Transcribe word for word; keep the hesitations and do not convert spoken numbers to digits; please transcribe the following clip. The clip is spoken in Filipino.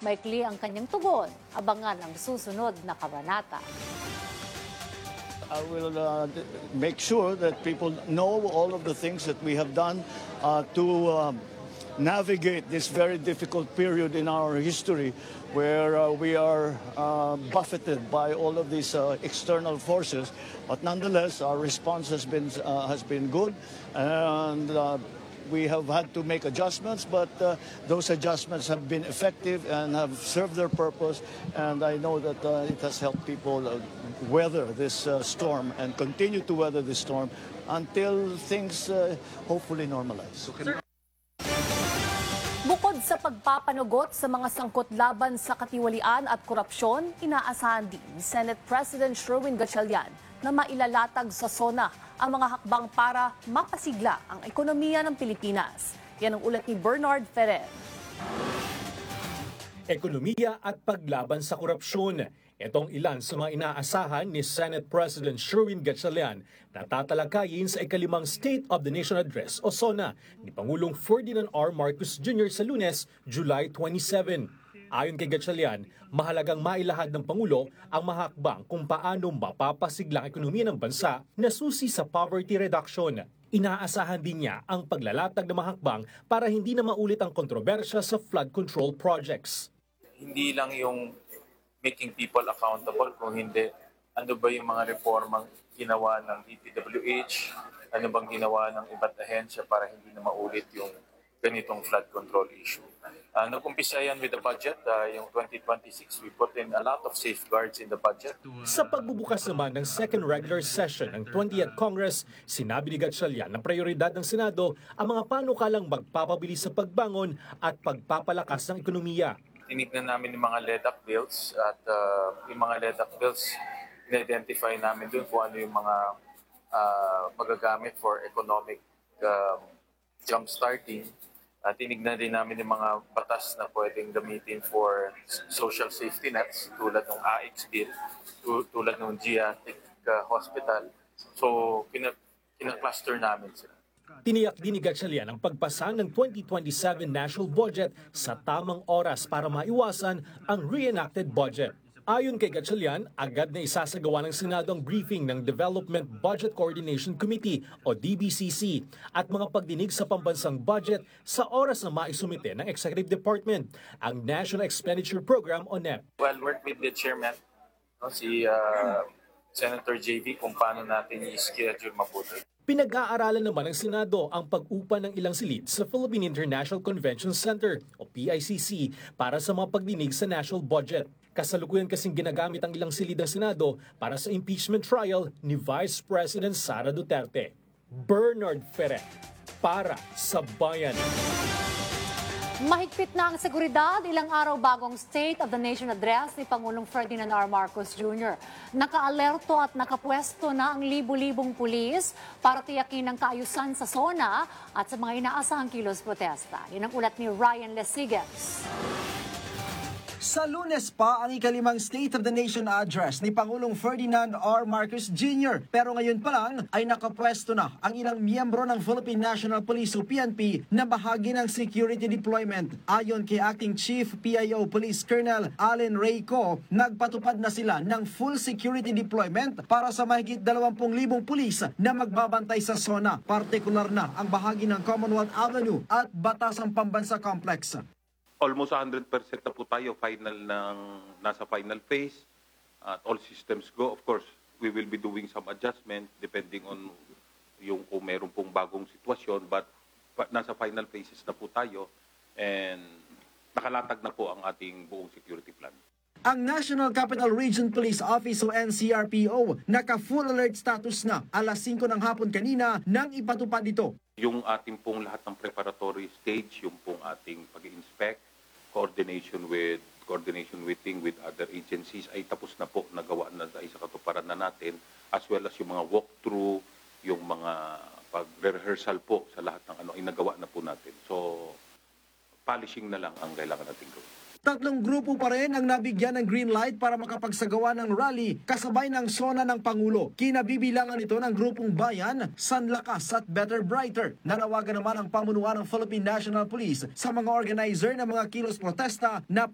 Maikli ang kanyang tugon. Abangan ang susunod na kabanata. I will uh, make sure that people know all of the things that we have done uh, to um, navigate this very difficult period in our history where uh, we are uh, buffeted by all of these uh, external forces. But nonetheless, our response has been, uh, has been good, and uh, we have had to make adjustments, but uh, those adjustments have been effective and have served their purpose, and I know that uh, it has helped people uh, weather this uh, storm and continue to weather this storm until things uh, hopefully normalize. Bukod sa pagpapanugot sa mga sangkot laban sa katiwalian at korupsyon, inaasahan din ni Senate President Sherwin Gatchalian na mailalatag sa SONA ang mga hakbang para mapasigla ang ekonomiya ng Pilipinas. Yan ang ulat ni Bernard Ferrer. Ekonomiya at paglaban sa korupsyon. Itong ilan sa mga inaasahan ni Senate President Sherwin Gatchalian na tatalakayin sa ikalimang State of the Nation Address o SONA ni Pangulong Ferdinand R. Marcos Junior sa Lunes, July twenty-seven. Ayon kay Gatchalian, mahalagang mailahad ng Pangulo ang mahakbang kung paano mapapasigla ang ekonomiya ng bansa na susi sa poverty reduction. Inaasahan din niya ang paglalatag ng mahakbang para hindi na maulit ang kontrobersya sa flood control projects. Hindi lang yung making people accountable, kung hindi, ano ba yung mga reformang ginawa ng D P W H, ano bang ginawa ng iba't ahensya para hindi na maulit yung ganitong flood control issue. Uh, Nag-umpisa yan with the budget. Uh, yung twenty twenty-six, we put in a lot of safeguards in the budget. Sa pagbubukas naman ng second regular session ng twentieth Congress, sinabi ni Gatchalian na prioridad ng Senado ang mga panukalang magpapabilis sa pagbangon at pagpapalakas ng ekonomiya. Tinignan namin yung mga L E D A C bills at uh, yung mga L E D A C bills, in-identify namin dun kung ano yung mga uh, magagamit for economic um, jump-starting. At tinignan din namin yung mga batas na pwedeng gamitin for social safety nets tulad ng A X bill, tulad ng Giatic uh, Hospital. So, kina-cluster namin sila. Tiniyak din ni Gatchalian ang pagpasa ng twenty twenty-seven national budget sa tamang oras para maiwasan ang reenacted budget. Ayon kay Gatchalian, agad na isasagawa ng Senado ang briefing ng Development Budget Coordination Committee o D B C C at mga pagdinig sa pambansang budget sa oras na maisumite ng Executive Department, ang National Expenditure Program o N E P. Well, work with the chairman, no, si uh, Senator J V, kung paano natin i-schedule mabuti. Pinag-aaralan naman ng Senado ang pag-upa ng ilang silid sa Philippine International Convention Center o P I C C para sa mga pagdinig sa national budget. Kasalukuyan kasing ginagamit ang ilang silid ng Senado para sa impeachment trial ni Vice President Sara Duterte. Bernard Ferrer, para sa Bayan. Mahigpit na ang seguridad ilang araw bagong State of the Nation Address ni Pangulong Ferdinand R. Marcos Junior Naka-alerto at nakapwesto na ang libu-libong pulis para tiyakin ang kaayusan sa SONA at sa mga inaasahang kilos protesta. Yan ang ulat ni Ryan Lesigas. Sa Lunes pa ang ikalimang State of the Nation Address ni Pangulong Ferdinand R. Marcos Junior Pero ngayon pa lang ay nakapwesto na ang ilang miyembro ng Philippine National Police o P N P na bahagi ng security deployment. Ayon kay Acting Chief P I O Police Colonel Allen Rayco, nagpatupad na sila ng full security deployment para sa mahigit dalawampu libong pulis na magbabantay sa SONA, partikular na ang bahagi ng Commonwealth Avenue at Batasang Pambansa Complex. Almost one hundred percent na po tayo, final ng, nasa final phase. At all systems go. Of course, we will be doing some adjustment depending on yung kung meron pong bagong sitwasyon. But nasa final phases na po tayo and nakalatag na po ang ating buong security plan. Ang National Capital Region Police Office o N C R P O naka-full alert status na alas singko ng hapon kanina nang ipatupad ito. Yung ating pong lahat ng preparatory stage, yung pong ating pag-inspect, coordination with coordination meeting with other agencies ay tapos na po, nagawa na sa isa katuparan na natin, as well as yung mga walkthrough, yung mga pag-rehearsal po sa lahat ng ano ay nagawa na po natin. So, polishing na lang ang kailangan natin gawin. Tatlong grupo pa rin ang nabigyan ng green light para makapagsagawa ng rally kasabay ng SONA ng Pangulo. Kinabibilangan ito ng grupong Bayan, Sanlakas at Better Brighter. Nanawagan naman ang pamunuan ng Philippine National Police sa mga organizer ng mga kilos protesta na